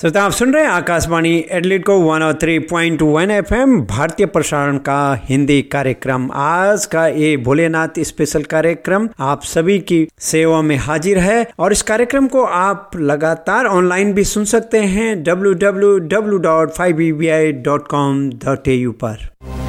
श्रोता, आप सुन रहे हैं आकाशवाणी एडिलेड को 103.1 एफएम भारतीय प्रसारण का हिंदी कार्यक्रम। आज का ये भोलेनाथ स्पेशल कार्यक्रम आप सभी की सेवा में हाजिर है और इस कार्यक्रम को आप लगातार ऑनलाइन भी सुन सकते हैं www.5bbi.com.au पर।